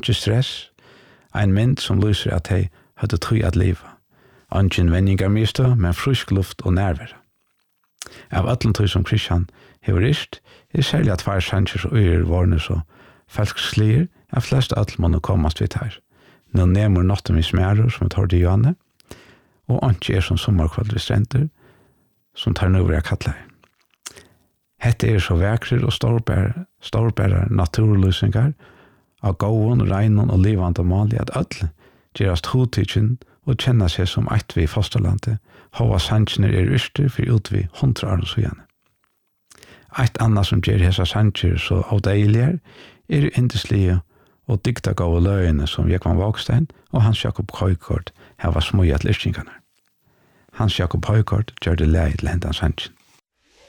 Anki stress, ein mynd som lyser at hei hadde tøy at liva. Ankin vendingar miste, men frisk luft og nærvær. Av allen tøy som Kristian hever ist, særlig at far sanger og øyer varne så falskslier, flest alt må kommast vidt her. Nå nemur notten vi smærer, som vi tar til Johanne, og Anki som sommerkvall strenter, som tar nøver jeg kattler. Hette så vekrer og storbærer naturløsninger av gåen, regnen og livande malig at alle gjerast hodtidgen og kjenner seg som eit vi i fosterlandet, hova sanger yster for ut vi 100 år så gjerne. Eit annet som gjør hessa sanger så avdeilige indeslige og dykta gode løgene som Jekvann Vågstein og Hans Jakob Højkort hava smøyat lystingene. Hans Jakob Højkort gjør det leid lendan sanger.